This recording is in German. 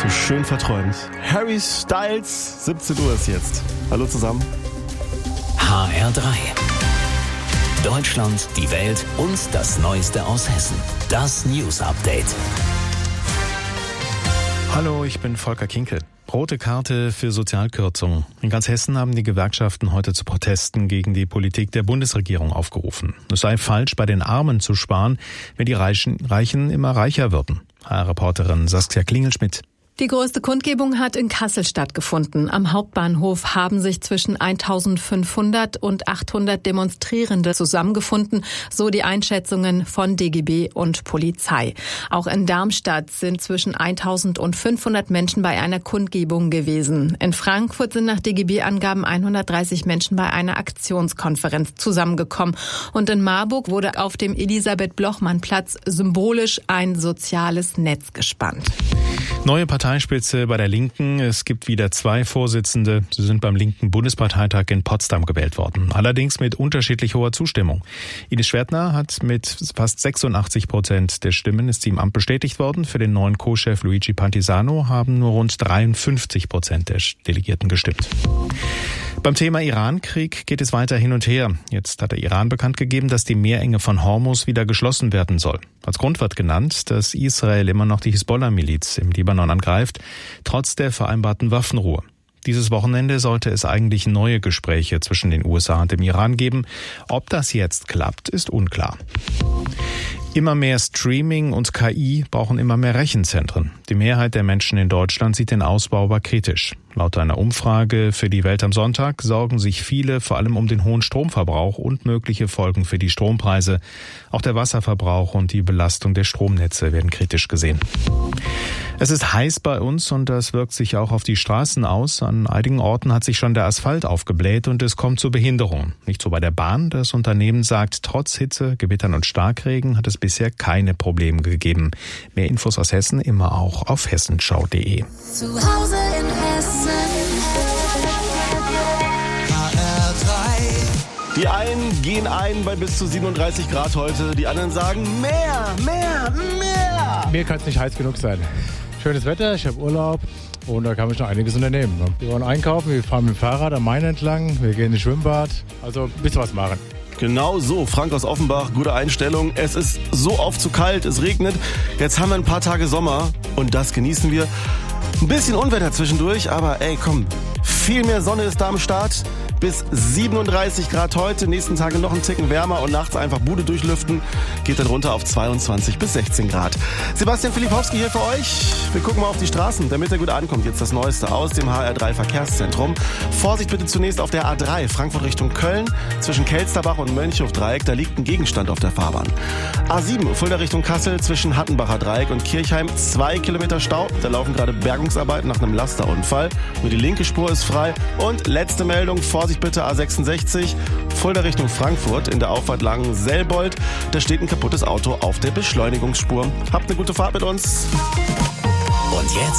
So schön verträumt. Harry Styles, 17 Uhr ist jetzt. Hallo zusammen. HR3. Deutschland, die Welt und das Neueste aus Hessen. Das News Update. Hallo, ich bin Volker Kinkel. Rote Karte für Sozialkürzungen. In ganz Hessen haben die Gewerkschaften heute zu Protesten gegen die Politik der Bundesregierung aufgerufen. Es sei falsch, bei den Armen zu sparen, wenn die Reichen immer reicher würden. HR-Reporterin Saskia Klingelschmidt. Die größte Kundgebung hat in Kassel stattgefunden. Am Hauptbahnhof haben sich zwischen 1500 und 800 Demonstrierende zusammengefunden, so die Einschätzungen von DGB und Polizei. Auch in Darmstadt sind zwischen 1000 und 500 Menschen bei einer Kundgebung gewesen. In Frankfurt sind nach DGB-Angaben 130 Menschen bei einer Aktionskonferenz zusammengekommen. Und in Marburg wurde auf dem Elisabeth-Blochmann-Platz symbolisch ein soziales Netz gespannt. Neue Parteispitze bei der Linken. Es gibt wieder 2 Vorsitzende. Sie sind beim linken Bundesparteitag in Potsdam gewählt worden. Allerdings mit unterschiedlich hoher Zustimmung. Ines Schwertner hat mit fast 86% der Stimmen ist sie im Amt bestätigt worden. Für den neuen Co-Chef Luigi Pantisano haben nur rund 53% der Delegierten gestimmt. Beim Thema Iran-Krieg geht es weiter hin und her. Jetzt hat der Iran bekannt gegeben, dass die Meerenge von Hormuz wieder geschlossen werden soll. Als Grund wird genannt, dass Israel immer noch die Hisbollah-Miliz im Libanon angreift, trotz der vereinbarten Waffenruhe. Dieses Wochenende sollte es eigentlich neue Gespräche zwischen den USA und dem Iran geben. Ob das jetzt klappt, ist unklar. Immer mehr Streaming und KI brauchen immer mehr Rechenzentren. Die Mehrheit der Menschen in Deutschland sieht den Ausbau aber kritisch. Laut einer Umfrage für die Welt am Sonntag sorgen sich viele vor allem um den hohen Stromverbrauch und mögliche Folgen für die Strompreise. Auch der Wasserverbrauch und die Belastung der Stromnetze werden kritisch gesehen. Es ist heiß bei uns und das wirkt sich auch auf die Straßen aus. An einigen Orten hat sich schon der Asphalt aufgebläht und es kommt zu Behinderungen. Nicht so bei der Bahn. Das Unternehmen sagt, trotz Hitze, Gewittern und Starkregen hat es bisher keine Probleme gegeben. Mehr Infos aus Hessen immer auch auf hessenschau.de. Zu Hause in Hessen. HR3. Die einen gehen ein bei bis zu 37 Grad heute. Die anderen sagen mehr. Mir kann es nicht heiß genug sein. Schönes Wetter, ich habe Urlaub und da kann man schon einiges unternehmen. Wir wollen einkaufen, wir fahren mit dem Fahrrad am Main entlang, wir gehen ins Schwimmbad, also ein bisschen was machen. Genau so, Frank aus Offenbach, gute Einstellung. Es ist so oft zu kalt, es regnet. Jetzt haben wir ein paar Tage Sommer und das genießen wir. Ein bisschen Unwetter zwischendurch, aber ey, komm, viel mehr Sonne ist da am Start. Bis 37 Grad heute, nächsten Tage noch ein Ticken wärmer und nachts einfach Bude durchlüften. Geht dann runter auf 22 bis 16 Grad. Sebastian Filipowski hier für euch. Wir gucken mal auf die Straßen, damit er gut ankommt. Jetzt das Neueste aus dem HR3 Verkehrszentrum. Vorsicht bitte zunächst auf der A3, Frankfurt Richtung Köln. Zwischen Kelsterbach und Mönchhof-Dreieck, da liegt ein Gegenstand auf der Fahrbahn. A7, Fulda Richtung Kassel, zwischen Hattenbacher Dreieck und Kirchheim. 2 Kilometer Stau. Da laufen gerade Bergungsarbeiten nach einem Lasterunfall. Nur die linke Spur ist frei. Und letzte Meldung, Vorsicht bitte A66, Fulda Richtung Frankfurt in der Auffahrt Langen-Selbold. Da steht ein kaputtes Auto auf der Beschleunigungsspur. Habt eine gute Fahrt mit uns. Und jetzt